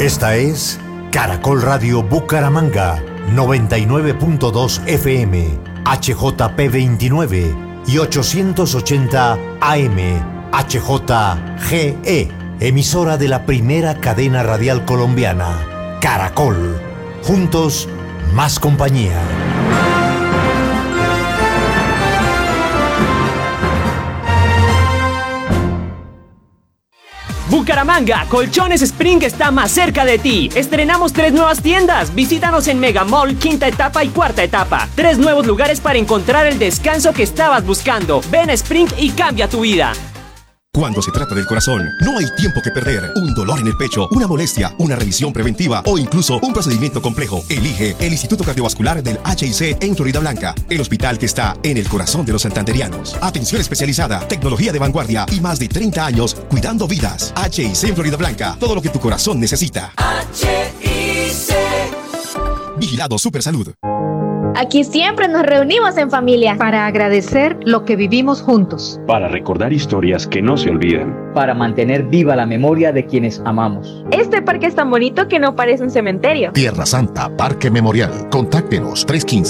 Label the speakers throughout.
Speaker 1: Esta es Caracol Radio Bucaramanga, 99.2 FM, HJP 29 y 880 AM, HJGE, emisora de la primera cadena radial colombiana, Caracol. Juntos, más compañía.
Speaker 2: Bucaramanga, Colchones Spring está más cerca de ti. Estrenamos 3 nuevas tiendas. Visítanos en Mega Mall, quinta etapa y cuarta etapa. 3 nuevos lugares para encontrar el descanso que estabas buscando. Ven a Spring y cambia tu vida.
Speaker 3: Cuando se trata del corazón, no hay tiempo que perder. Un dolor en el pecho, una molestia, una revisión preventiva o incluso un procedimiento complejo. Elige el Instituto Cardiovascular del HIC en Florida Blanca, el hospital que está en el corazón de los santanderianos. Atención especializada, tecnología de vanguardia y más de 30 años cuidando vidas. HIC en Florida Blanca, todo lo que tu corazón necesita. HIC. Vigilado Supersalud.
Speaker 4: Aquí siempre nos reunimos en familia.
Speaker 5: Para agradecer lo que vivimos juntos.
Speaker 6: Para recordar historias que no se olvidan.
Speaker 7: Para mantener viva la memoria de quienes amamos.
Speaker 4: Este parque es tan bonito que no parece un cementerio.
Speaker 8: Tierra Santa Parque Memorial. Contáctenos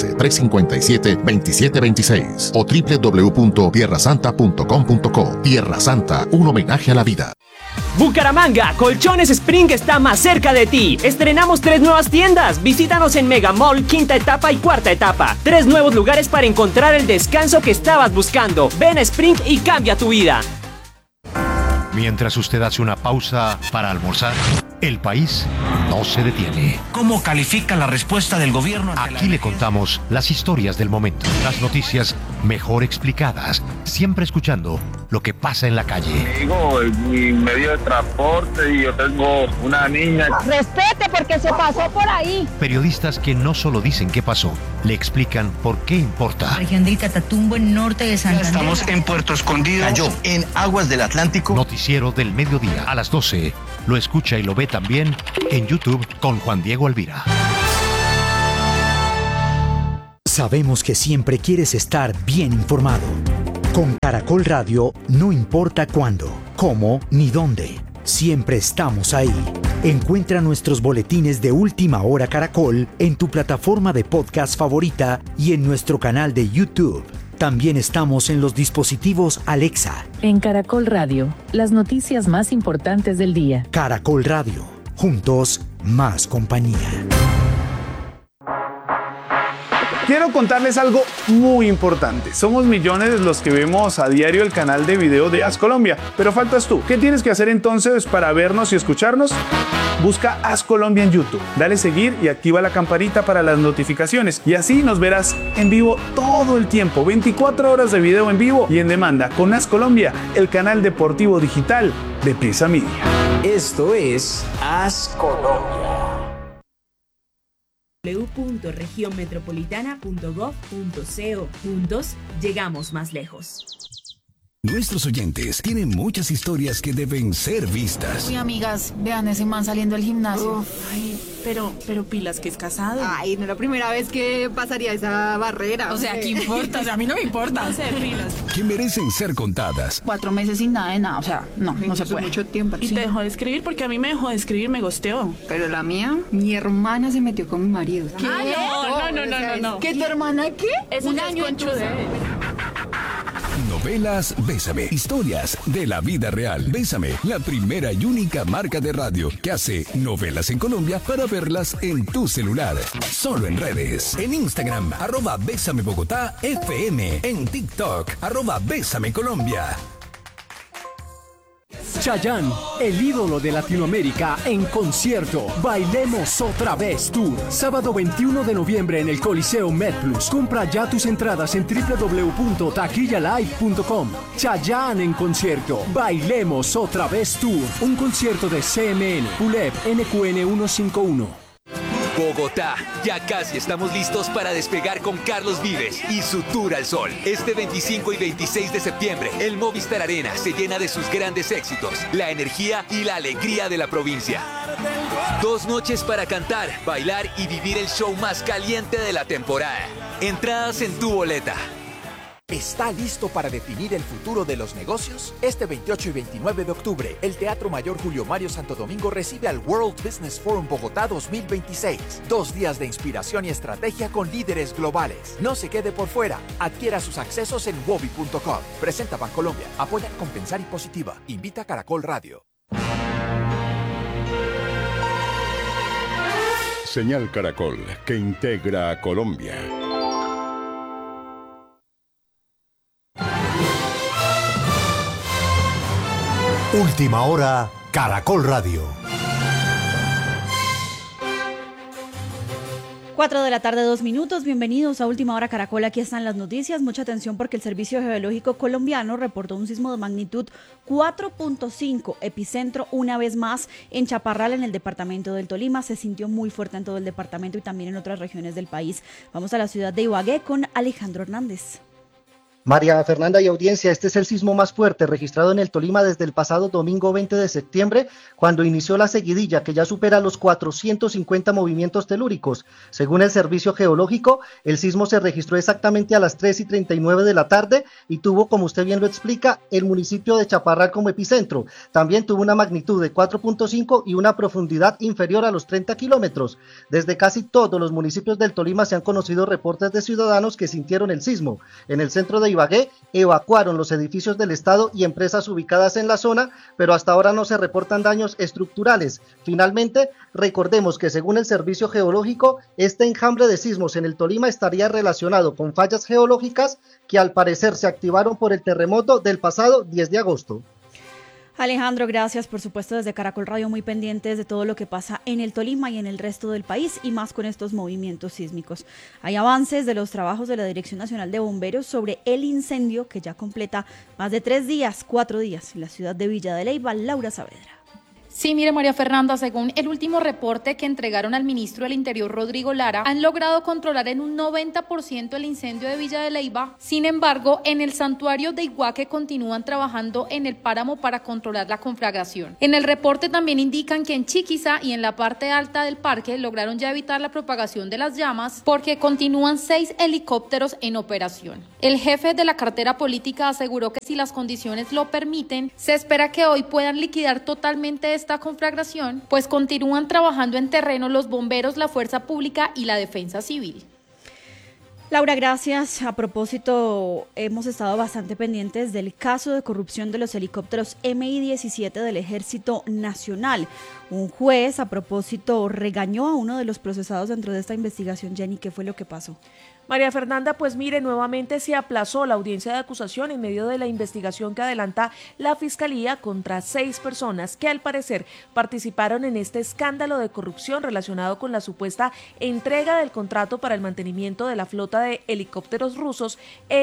Speaker 8: 315-357-2726 o www.tierrasanta.com.co. Tierra Santa, un homenaje a la vida.
Speaker 2: Bucaramanga, Colchones Spring está más cerca de ti. Estrenamos 3 nuevas tiendas. Visítanos en Mega Mall, quinta etapa y cuarta etapa. 3 nuevos lugares para encontrar el descanso que estabas buscando. Ven a Spring y cambia tu vida.
Speaker 1: Mientras usted hace una pausa para almorzar, el país no se detiene.
Speaker 9: ¿Cómo califica la respuesta del gobierno?
Speaker 1: Aquí le contamos las historias del momento, las noticias mejor explicadas, siempre escuchando lo que pasa en la calle.
Speaker 10: Digo, mi medio de transporte y yo tengo una niña.
Speaker 11: Respete porque se pasó por ahí.
Speaker 1: Periodistas que no solo dicen qué pasó, le explican por qué importa.
Speaker 12: Región del Catatumbo, en norte de Santander.
Speaker 9: Estamos en Puerto Escondido.
Speaker 13: Cayó en aguas del Atlántico.
Speaker 1: Noticiero del mediodía a las 12. Lo escucha y lo ve también en YouTube con Juan Diego Alvira.
Speaker 14: Sabemos que siempre quieres estar bien informado. Con Caracol Radio, no importa cuándo, cómo ni dónde. Siempre estamos ahí. Encuentra nuestros boletines de Última Hora Caracol en tu plataforma de podcast favorita y en nuestro canal de YouTube. También estamos en los dispositivos Alexa.
Speaker 15: En Caracol Radio, las noticias más importantes del día.
Speaker 14: Caracol Radio, juntos, más compañía.
Speaker 16: Quiero contarles algo muy importante. Somos millones los que vemos a diario el canal de video de As Colombia, pero faltas tú. ¿Qué tienes que hacer entonces para vernos y escucharnos? Busca As Colombia en YouTube, dale seguir y activa la campanita para las notificaciones y así nos verás en vivo todo el tiempo, 24 horas de video en vivo y en demanda con As Colombia, el canal deportivo digital de Prisa Media.
Speaker 17: Esto es As Colombia.
Speaker 18: www.regionmetropolitana.gov.co. Juntos llegamos más lejos.
Speaker 19: Nuestros oyentes tienen muchas historias que deben ser vistas.
Speaker 20: Uy, amigas, vean ese man saliendo del gimnasio.
Speaker 21: Uf, ay, pero pilas que es casado.
Speaker 22: Ay, no es la primera vez que pasaría esa barrera.
Speaker 20: O sea, ¿qué importa? O sea, a mí no me importa.
Speaker 21: No sé, pilas.
Speaker 19: Que merecen ser contadas.
Speaker 20: 4 meses sin nada de nada, o sea, no se puede.
Speaker 21: Mucho tiempo. Y
Speaker 20: sí.
Speaker 21: te dejó de escribir porque a mí me dejó de escribir, me gosteó.
Speaker 22: Pero la mía, mi hermana se metió con mi marido.
Speaker 21: ¿Qué? No.
Speaker 20: ¿Qué, tu hermana qué?
Speaker 21: Es un año en
Speaker 19: Novelas Bésame. Historias de la vida real. Bésame, la primera y única marca de radio que hace novelas en Colombia para verlas en tu celular. Solo en redes. En Instagram, @Bésame Bogotá FM. En TikTok, @Bésame Colombia.
Speaker 23: Chayanne, el ídolo de Latinoamérica, en concierto. Bailemos otra vez Tour. Sábado 21 de noviembre en el Coliseo MedPlus. Compra ya tus entradas en www.taquillalive.com. Chayanne en concierto. Bailemos otra vez Tour. Un concierto de CMN, PULEP, NQN 151.
Speaker 24: Bogotá, ya casi estamos listos para despegar con Carlos Vives y su Tour al Sol. Este 25 y 26 de septiembre, el Movistar Arena se llena de sus grandes éxitos, la energía y la alegría de la provincia. 2 noches para cantar, bailar y vivir el show más caliente de la temporada. Entradas en tu boleta.
Speaker 3: ¿Está listo para definir el futuro de los negocios? Este 28 y 29 de octubre, el Teatro Mayor Julio Mario Santo Domingo recibe al World Business Forum Bogotá 2026. 2 días de inspiración y estrategia con líderes globales. No se quede por fuera. Adquiera sus accesos en wobi.com. Presenta Bancolombia. Apoya Compensar y Positiva. Invita Caracol Radio.
Speaker 5: Señal Caracol, que integra a Colombia.
Speaker 1: Última hora, Caracol Radio.
Speaker 6: 4:02 p.m. Bienvenidos a Última Hora Caracol. Aquí están las noticias. Mucha atención porque el Servicio Geológico Colombiano reportó un sismo de magnitud 4.5, epicentro una vez más en Chaparral, en el departamento del Tolima. Se sintió muy fuerte en todo el departamento y también en otras regiones del país. Vamos a la ciudad de Ibagué con Alejandro Hernández.
Speaker 7: María Fernanda y audiencia, este es el sismo más fuerte registrado en el Tolima desde el pasado domingo 20 de septiembre, cuando inició la seguidilla que ya supera los 450 movimientos telúricos. Según el Servicio Geológico, el sismo se registró exactamente a las 3:39 de la tarde y tuvo, como usted bien lo explica, el municipio de Chaparral como epicentro. También tuvo una magnitud de 4.5 y una profundidad inferior a los 30 kilómetros. Desde casi todos los municipios del Tolima se han conocido reportes de ciudadanos que sintieron el sismo. En el centro de Ibagué evacuaron los edificios del Estado y empresas ubicadas en la zona, pero hasta ahora no se reportan daños estructurales. Finalmente, recordemos que según el Servicio Geológico, este enjambre de sismos en el Tolima estaría relacionado con fallas geológicas que al parecer se activaron por el terremoto del pasado 10 de agosto.
Speaker 6: Alejandro, gracias, por supuesto, desde Caracol Radio muy pendientes de todo lo que pasa en el Tolima y en el resto del país, y más con estos movimientos sísmicos. Hay avances de los trabajos de la Dirección Nacional de Bomberos sobre el incendio que ya completa más de 4 días en la ciudad de Villa de Leyva. Laura Saavedra.
Speaker 25: Sí, mire, María Fernanda, según el último reporte que entregaron al ministro del Interior, Rodrigo Lara, han logrado controlar en un 90% el incendio de Villa de Leyva. Sin embargo, en el santuario de Iguaque continúan trabajando en el páramo para controlar la conflagración. En el reporte también indican que en Chiquiza y en la parte alta del parque lograron ya evitar la propagación de las llamas porque continúan 6 helicópteros en operación. El jefe de la cartera política aseguró que si las condiciones lo permiten, se espera que hoy puedan liquidar totalmente esta conflagración, pues continúan trabajando en terreno los bomberos, la fuerza pública y la defensa civil.
Speaker 6: Laura, gracias. A propósito, hemos estado bastante pendientes del caso de corrupción de los helicópteros Mi-17 del Ejército Nacional. Un juez, a propósito, regañó a uno de los procesados dentro de esta investigación. Jenny, ¿qué fue lo que pasó?
Speaker 26: María Fernanda, pues mire, nuevamente se aplazó la audiencia de acusación en medio de la investigación que adelanta la Fiscalía contra 6 personas que al parecer participaron en este escándalo de corrupción relacionado con la supuesta entrega del contrato para el mantenimiento de la flota de helicópteros rusos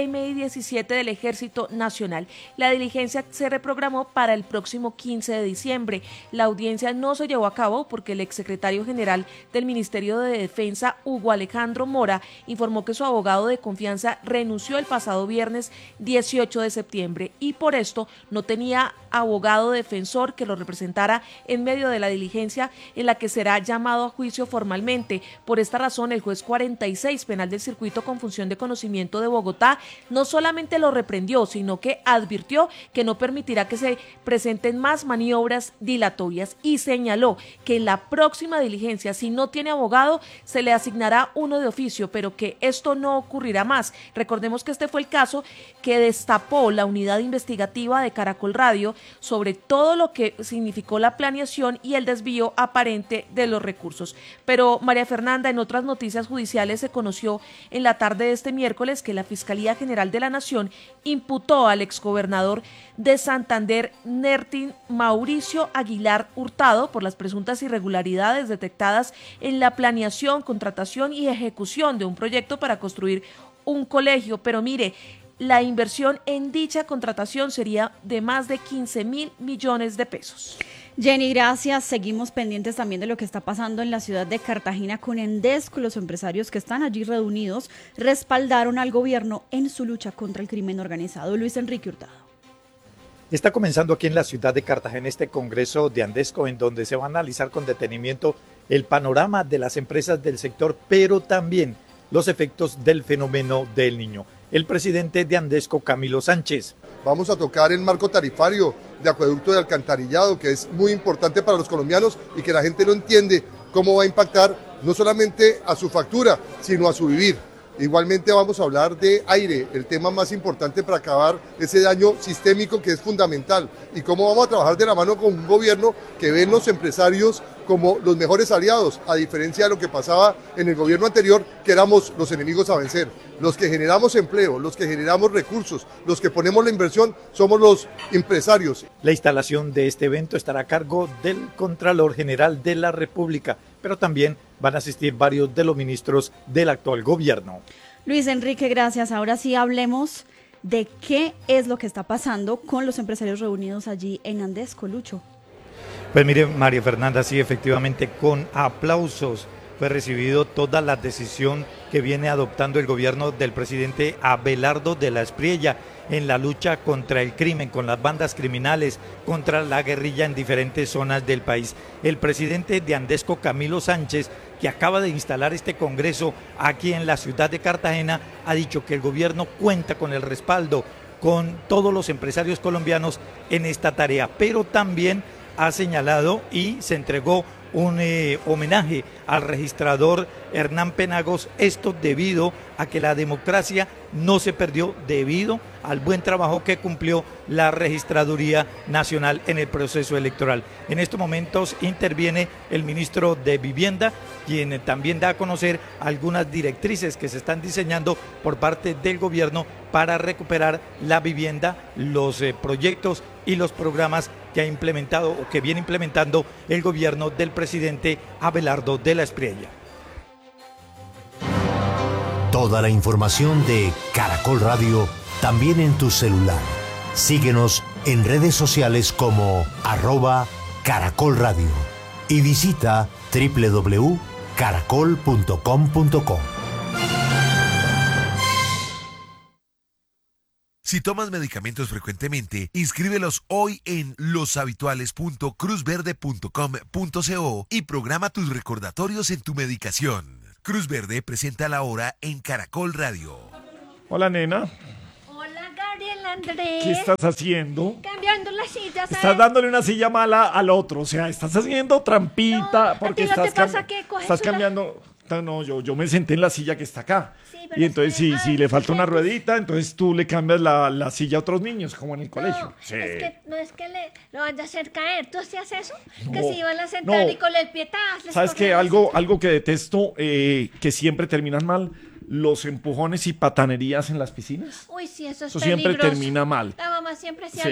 Speaker 26: Mi-17 del Ejército Nacional. La diligencia se reprogramó para el próximo 15 de diciembre. La audiencia no se llevó a cabo porque el exsecretario general del Ministerio de Defensa, Hugo Alejandro Mora, informó que su abogado de confianza renunció el pasado viernes 18 de septiembre y por esto no tenía abogado defensor que lo representara en medio de la diligencia en la que será llamado a juicio formalmente. Por esta razón, el juez 46 penal del circuito con función de conocimiento de Bogotá no solamente lo reprendió, sino que advirtió que no permitirá que se presenten más maniobras dilatorias y señaló que en la próxima diligencia, si no tiene abogado, se le asignará uno de oficio, pero que esto no ocurrirá más. Recordemos que este fue el caso que destapó la unidad investigativa de Caracol Radio sobre todo lo que significó la planeación y el desvío aparente de los recursos. Pero María Fernanda, en otras noticias judiciales se conoció en la tarde de este miércoles que la Fiscalía General de la Nación imputó al exgobernador de Santander, Nertin Mauricio Aguilar Hurtado, por las presuntas irregularidades detectadas en la planeación, contratación y ejecución de un proyecto para construir un colegio. Pero mire, la inversión en dicha contratación sería de más de 15.000 millones de pesos.
Speaker 6: Jenny, gracias. Seguimos pendientes también de lo que está pasando en la ciudad de Cartagena con Endesco. Los empresarios que están allí reunidos respaldaron al gobierno en su lucha contra el crimen organizado. Luis Enrique Hurtado.
Speaker 27: Está comenzando aquí en la ciudad de Cartagena este congreso de Endesco, en donde se va a analizar con detenimiento el panorama de las empresas del sector, pero también los efectos del fenómeno del Niño. el presidente de Andesco, Camilo Sánchez.
Speaker 2: Vamos a tocar el marco tarifario de acueducto de alcantarillado, que es muy importante para los colombianos y que la gente no entiende cómo va a impactar no solamente a su factura, sino a su vivir. Igualmente vamos a hablar de aire, el tema más importante para acabar ese daño sistémico que es fundamental, y cómo vamos a trabajar de la mano con un gobierno que ve en los empresarios como los mejores aliados, a diferencia de lo que pasaba en el gobierno anterior, que éramos los enemigos a vencer. Los que generamos empleo, los que generamos recursos, los que ponemos la inversión, somos los empresarios.
Speaker 27: La instalación de este evento estará a cargo del Contralor General de la República, pero también van a asistir varios de los ministros del actual gobierno.
Speaker 6: Luis Enrique, gracias. Ahora sí hablemos de qué es lo que está pasando con los empresarios reunidos allí en Andesco, Lucho.
Speaker 27: Pues mire, María Fernanda, sí, efectivamente, con aplausos fue recibido toda la decisión que viene adoptando el gobierno del presidente Abelardo de la Espriella en la lucha contra el crimen, con las bandas criminales, contra la guerrilla en diferentes zonas del país. El presidente de Andesco, Camilo Sánchez, que acaba de instalar este congreso aquí en la ciudad de Cartagena, ha dicho que el gobierno cuenta con el respaldo con todos los empresarios colombianos en esta tarea, pero también ha señalado y se entregó un homenaje al registrador Hernán Penagos, esto debido a que la democracia no se perdió debido al buen trabajo que cumplió la Registraduría Nacional en el proceso electoral. En estos momentos interviene el ministro de Vivienda, quien también da a conocer algunas directrices que se están diseñando por parte del gobierno para recuperar la vivienda, los proyectos y los programas que ha implementado o que viene implementando el gobierno del presidente Abelardo de la Espriella.
Speaker 1: Toda la información de Caracol Radio también en tu celular. Síguenos en redes sociales como @Caracol Radio y visita www.caracol.com.co.
Speaker 4: Si tomas medicamentos frecuentemente, inscríbelos hoy en loshabituales.cruzverde.com.co y programa tus recordatorios en tu medicación. Cruz Verde presenta la hora en Caracol Radio.
Speaker 16: Hola, nena.
Speaker 8: Hola, Gabriel Andrés.
Speaker 16: ¿Qué estás haciendo?
Speaker 8: Cambiando las sillas.
Speaker 16: Estás dándole una silla mala al otro, o sea, estás haciendo trampita porque estás cambiando. No, yo me senté en la silla que está acá. Sí, y entonces si le falta una ruedita, entonces tú le cambias la silla a otros niños, como en el colegio. Sí.
Speaker 8: No es que lo vayas a hacer caer. ¿Tú hacías eso? No, que se iban a sentar y con el pietazo.
Speaker 16: ¿Sabes qué? Algo que detesto, que siempre terminan mal, los empujones y patanerías en las piscinas.
Speaker 8: Uy, sí, eso es
Speaker 16: peligroso. Siempre termina mal.
Speaker 8: La mamá siempre decía,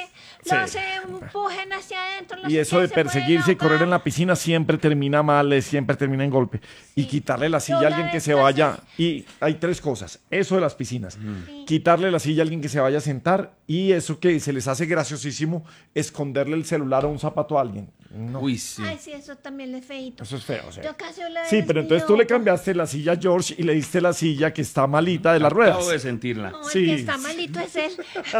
Speaker 8: se empujen hacia adentro.
Speaker 16: Y eso de perseguirse y correr en la piscina siempre termina mal, siempre termina en golpe. Sí. Y quitarle la silla a alguien que se vaya. Y hay tres cosas. Eso de las piscinas. Sí. Quitarle la silla a alguien que se vaya a sentar. Y eso que se les hace graciosísimo, esconderle el celular o un zapato a alguien. No.
Speaker 8: Uy, sí. Ay, sí, eso también es feíto.
Speaker 16: Eso es feo, sí.
Speaker 8: Yo casi
Speaker 16: sí, pero entonces tú le cambiaste la silla a George y le diste la silla que está malita de las ruedas.
Speaker 9: Acabo de sentirla.
Speaker 8: No, sí. El que está malito es él.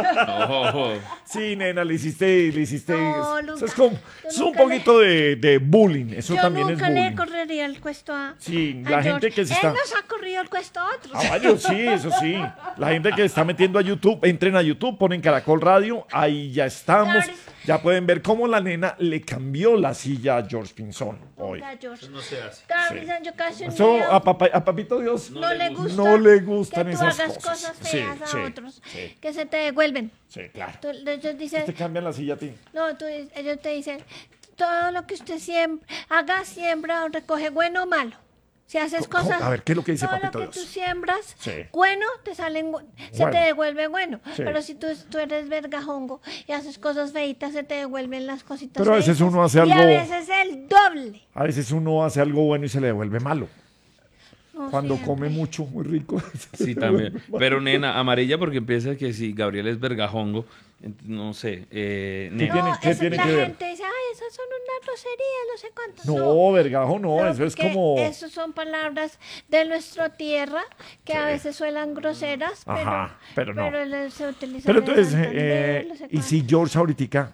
Speaker 9: No.
Speaker 16: Sí, nena, le hiciste. No, eso es como, es un poquito de bullying. Eso también es bullying.
Speaker 8: Yo nunca le correría el cuesto a
Speaker 16: Sí, la gente que se está.
Speaker 8: Él nos ha corrido el cuesto a otros.
Speaker 16: Vaya, sí, eso sí. La gente que está metiendo a YouTube, entren a YouTube, ponen Caracol Radio, ahí ya estamos. Ya pueden ver cómo la nena le cambió la silla a George Pinzón hoy.
Speaker 8: George.
Speaker 9: Eso no se hace.
Speaker 8: Yo casi
Speaker 16: eso a Papito Dios
Speaker 8: no le gusta.
Speaker 16: No le gustan
Speaker 8: que
Speaker 16: esas
Speaker 8: tú hagas cosas feas a otros. Sí. Que se te devuelven.
Speaker 16: Sí, claro.
Speaker 8: Ellos dicen,
Speaker 16: te cambian la silla a ti.
Speaker 8: No, ellos te dicen, todo lo que usted siembra o recoge, bueno o malo. Si haces cosas.
Speaker 16: A ver, ¿qué es lo que dice Papito
Speaker 8: Dios? Todo lo que tú siembras,
Speaker 16: sí.
Speaker 8: Bueno, te devuelve bueno. Sí. Pero si tú eres vergajongo y haces cosas feitas, se te devuelven las cositas
Speaker 16: Pero a veces
Speaker 8: feitas,
Speaker 16: uno hace algo.
Speaker 8: Y a veces el doble.
Speaker 16: A veces uno hace algo bueno y se le devuelve malo. No, cuando come mucho, muy rico.
Speaker 9: Sí, también. Pero, nena, amarilla porque piensa que si Gabriel es vergajongo, no sé.
Speaker 8: Nena. ¿Qué tiene que ver? La gente dice, ay, esas son unas groserías, no sé cuántas.
Speaker 16: No, vergajo no, eso es como.
Speaker 8: Esas son palabras de nuestra tierra que sí. A veces suenan groseras,
Speaker 16: pero no.
Speaker 8: Pero se utilizan.
Speaker 16: Pero entonces, y si George ahorita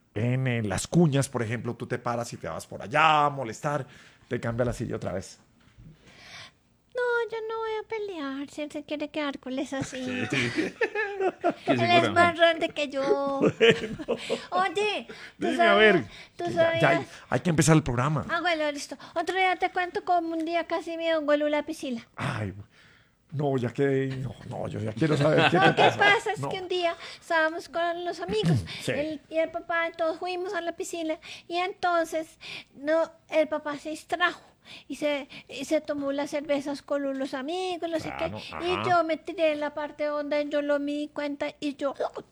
Speaker 16: en las cuñas, por ejemplo, tú te paras y te vas por allá a molestar, te cambia la silla otra vez.
Speaker 8: No, yo no voy a pelear, si él se quiere quedar con esa así.
Speaker 9: Él
Speaker 8: es más grande que yo.
Speaker 10: Bueno.
Speaker 8: Oye,
Speaker 10: Dime, a ver.
Speaker 8: ¿tú
Speaker 10: Ya,
Speaker 8: sabías?
Speaker 10: hay que empezar el programa.
Speaker 8: Ah, bueno, listo. Otro día te cuento cómo un día casi me dio un gol la piscina.
Speaker 10: Ay, no, ya que... No, yo ya quiero saber qué
Speaker 8: Lo
Speaker 10: te
Speaker 8: que
Speaker 10: pasa.
Speaker 8: pasa es
Speaker 10: No.
Speaker 8: que un día estábamos con los amigos
Speaker 10: Sí.
Speaker 8: y el papá, todos fuimos a la piscina y entonces el papá se distrajo y se tomó las cervezas con los amigos, no sé qué.
Speaker 10: Claro,
Speaker 8: Y
Speaker 10: ajá.
Speaker 8: yo me tiré en la parte honda y yo lo me di cuenta y yo...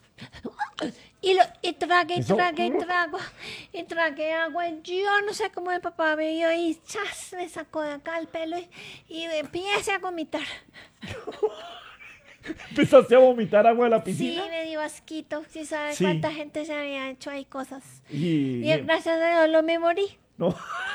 Speaker 8: Y tragué agua. Y yo no sé cómo el papá me vio y ¡chas! Me sacó de acá el pelo y empecé a vomitar.
Speaker 10: ¿Empezaste a vomitar agua de la
Speaker 8: Sí,
Speaker 10: piscina?
Speaker 8: me dio asquito. ¿Sí sabes
Speaker 10: Sí.
Speaker 8: cuánta gente se había hecho ahí cosas?
Speaker 10: Y
Speaker 8: Gracias a Dios me morí.
Speaker 10: No.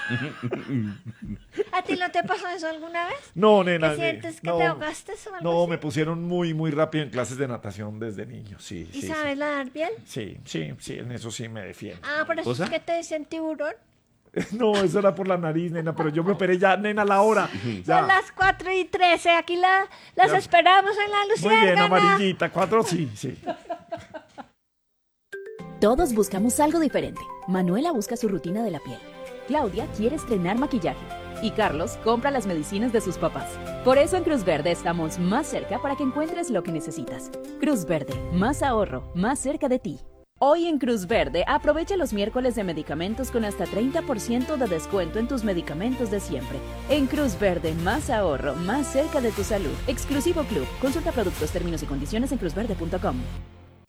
Speaker 8: ¿A ti no te pasó eso alguna vez?
Speaker 10: No, nena.
Speaker 8: ¿Qué sientes que
Speaker 10: no,
Speaker 8: te ahogaste o algo
Speaker 10: No,
Speaker 8: así?
Speaker 10: me pusieron muy, muy rápido en clases de natación desde niño, sí.
Speaker 8: ¿Y
Speaker 10: sí,
Speaker 8: sabes nadar bien?
Speaker 10: Sí, en eso sí me defiendo.
Speaker 8: Ah, por eso es que te dicen tiburón.
Speaker 10: No, eso era por la nariz, nena, pero yo me operé ya, nena, a la hora. Ya.
Speaker 8: Son las 4:13. Aquí las
Speaker 10: Ya.
Speaker 8: esperamos en la
Speaker 10: Muy
Speaker 8: Luciérgana.
Speaker 10: bien, amarillita, 4, sí.
Speaker 11: Todos buscamos algo diferente. Manuela busca su rutina de la piel. Claudia quiere estrenar maquillaje. Y Carlos compra las medicinas de sus papás. Por eso en Cruz Verde estamos más cerca para que encuentres lo que necesitas. Cruz Verde, más ahorro, más cerca de ti. Hoy en Cruz Verde, aprovecha los miércoles de medicamentos con hasta 30% de descuento en tus medicamentos de siempre. En Cruz Verde, más ahorro, más cerca de tu salud. Exclusivo Club. Consulta productos, términos y condiciones en cruzverde.com.